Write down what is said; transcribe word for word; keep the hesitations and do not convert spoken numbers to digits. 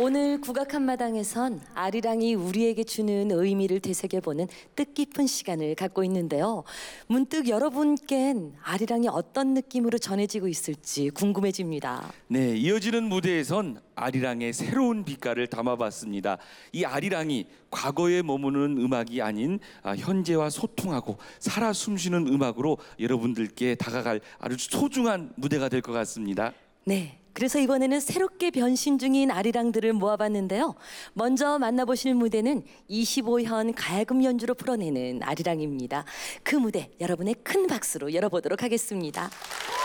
오늘 국악 한마당에선 아리랑이 우리에게 주는 의미를 되새겨보는 뜻깊은 시간을 갖고 있는데요. 문득 여러분께는 아리랑이 어떤 느낌으로 전해지고 있을지 궁금해집니다. 네, 이어지는 무대에선 아리랑의 새로운 빛깔을 담아봤습니다. 이 아리랑이 과거에 머무는 음악이 아닌 현재와 소통하고 살아 숨쉬는 음악으로 여러분들께 다가갈 아주 소중한 무대가 될 것 같습니다. 네. 그래서 이번에는 새롭게 변신 중인 아리랑들을 모아봤는데요. 먼저 만나보실 무대는 이십오 현 가야금 연주로 풀어내는 아리랑입니다. 그 무대 여러분의 큰 박수로 열어보도록 하겠습니다.